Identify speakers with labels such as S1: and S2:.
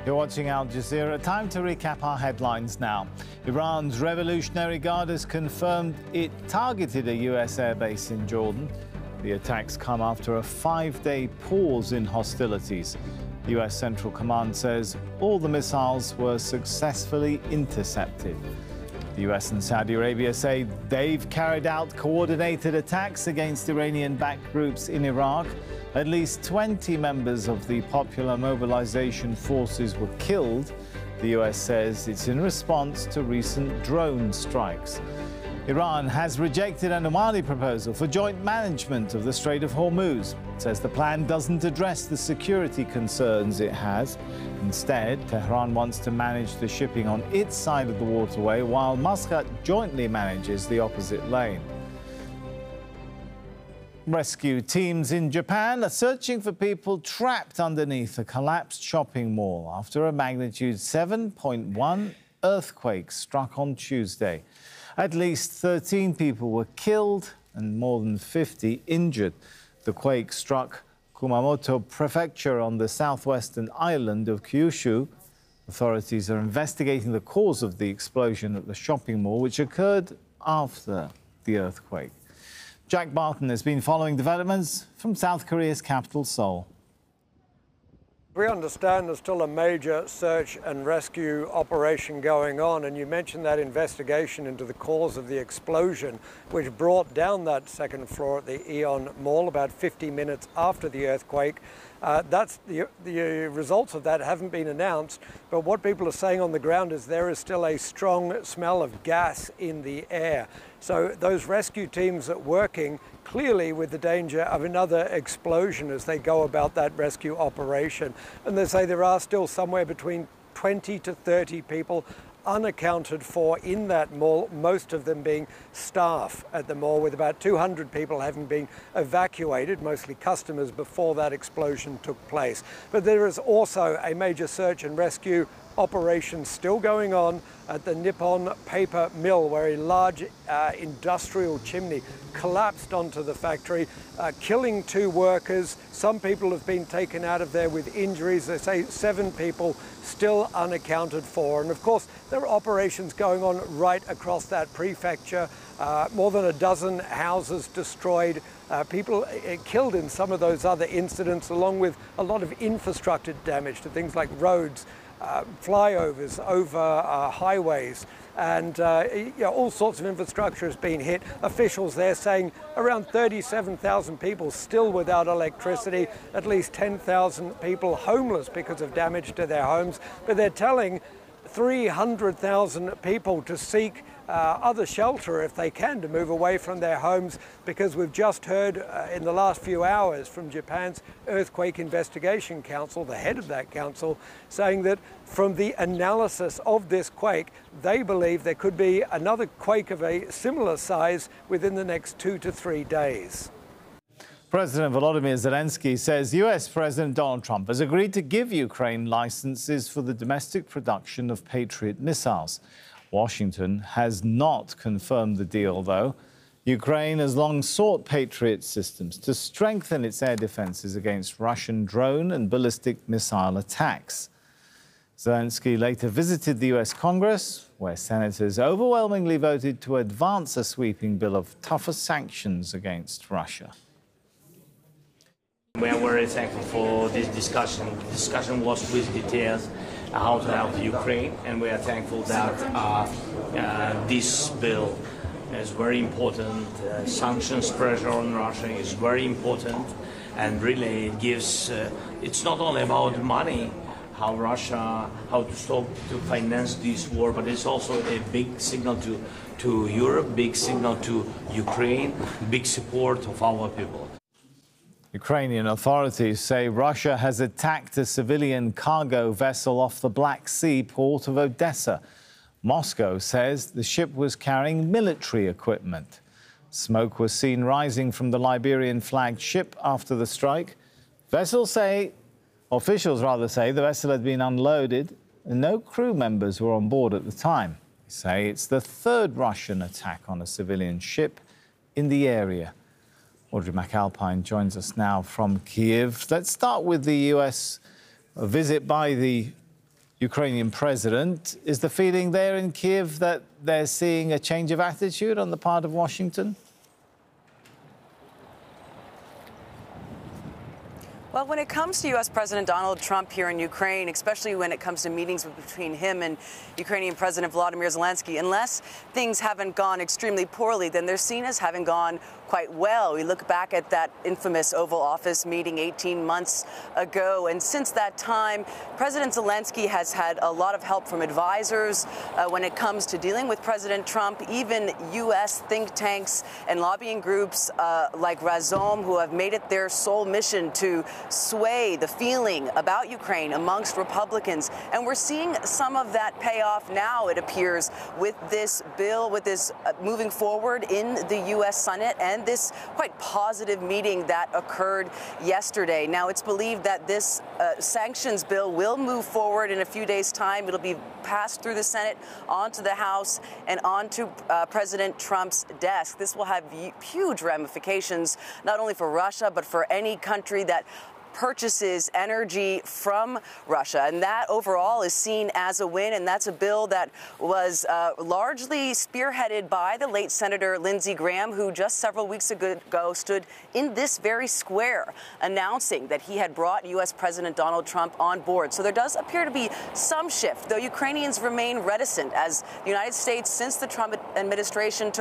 S1: You're watching Al Jazeera. Time to recap our headlines now. Iran's Revolutionary Guard has confirmed it targeted a U.S. airbase in Jordan. The attacks come after a 5-day pause in hostilities. U.S. Central Command says all the missiles were successfully intercepted. The U.S. and Saudi Arabia say they've carried out coordinated attacks against Iranian-backed groups in Iraq. At least 20 members of the Popular Mobilization Forces were killed. The U.S. says it's in response to recent drone strikes. Iran has rejected an Omani proposal for joint management of the Strait of Hormuz. It says the plan doesn't address the security concerns it has. Instead, Tehran wants to manage the shipping on its side of the waterway, while Muscat jointly manages the opposite lane. Rescue teams in Japan are searching for people trapped underneath a collapsed shopping mall after a magnitude 7.1 earthquake struck on Tuesday. At least 13 people were killed and more than 50 injured. The quake struck Kumamoto Prefecture on the southwestern island of Kyushu. Authorities are investigating the cause of the explosion at the shopping mall, which occurred after the earthquake. Jack Barton has been following developments from South Korea's capital, Seoul.
S2: We understand there's still a major search and rescue operation going on, and you mentioned that investigation into the cause of the explosion, which brought down that second floor at the Aeon Mall about 50 minutes after the earthquake. That's the results of that haven't been announced, but what people are saying on the ground is there is still a strong smell of gas in the air. So those rescue teams are working clearly with the danger of another explosion as they go about that rescue operation. And they say there are still somewhere between 20 to 30 people unaccounted for in that mall, most of them being staff at the mall, with about 200 people having been evacuated, mostly customers, before that explosion took place. But there is also a major search and rescue operation still going on at the Nippon Paper Mill, where a large industrial chimney collapsed onto the factory, killing 2 workers. Some people have been taken out of there with injuries. They say 7 people still unaccounted for. And of course, there are operations going on right across that prefecture. More than a dozen houses destroyed, people killed in some of those other incidents, along with a lot of infrastructure damage to things like roads, flyovers over highways, and all sorts of infrastructure has been hit. Officials there saying around 37,000 people still without electricity, at least 10,000 people homeless because of damage to their homes. But they're telling 300,000 people to seek other shelter if they can, to move away from their homes, because we've just heard in the last few hours from Japan's Earthquake Investigation Council, the head of that council, saying that from the analysis of this quake, they believe there could be another quake of a similar size within the next 2 to 3 days.
S1: President Volodymyr Zelensky says U.S. President Donald Trump has agreed to give Ukraine licenses for the domestic production of Patriot missiles. Washington has not confirmed the deal, though. Ukraine has long sought Patriot systems to strengthen its air defenses against Russian drone and ballistic missile attacks. Zelensky later visited the U.S. Congress, where senators overwhelmingly voted to advance a sweeping bill of tougher sanctions against Russia.
S3: We are very thankful for this discussion. The discussion was with details how to help Ukraine, and we are thankful that this bill is very important. Sanctions pressure on Russia is very important, and really it gives, it's not only about money, how to stop to finance this war, but it's also a big signal to Europe, big signal to Ukraine, big support of our people.
S1: Ukrainian authorities say Russia has attacked a civilian cargo vessel off the Black Sea port of Odessa. Moscow says the ship was carrying military equipment. Smoke was seen rising from the Liberian-flagged ship after the strike. Officials say the vessel had been unloaded and no crew members were on board at the time. They say it's the 3rd Russian attack on a civilian ship in the area. Audrey McAlpine joins us now from Kyiv. Let's start with the U.S. visit by the Ukrainian president. Is the feeling there in Kiev that they're seeing a change of attitude on the part of Washington?
S4: Well, when it comes to U.S. President Donald Trump here in Ukraine, especially when it comes to meetings between him and Ukrainian President Volodymyr Zelensky, unless things haven't gone extremely poorly, then they're seen as having gone quite well. We look back at that infamous Oval Office meeting 18 months ago, and since that time, President Zelensky has had a lot of help from advisors when it comes to dealing with President Trump, even U.S. think tanks and lobbying groups like Razom, who have made it their sole mission to sway the feeling about Ukraine amongst Republicans. And we're seeing some of that pay off now, it appears, with this bill, with this moving forward in the U.S. Senate and this quite positive meeting that occurred yesterday. Now, it's believed that this sanctions bill will move forward in a few days' time. It'll be passed through the Senate, onto the House, and onto President Trump's desk. This will have huge ramifications, not only for Russia, but for any country that purchases energy from Russia. And that overall is seen as a win. And that's a bill that was largely spearheaded by the late Senator Lindsey Graham, who just several weeks ago stood in this very square announcing that he had brought U.S. President Donald Trump on board. So there does appear to be some shift, though Ukrainians remain reticent, as the United States, since the Trump administration took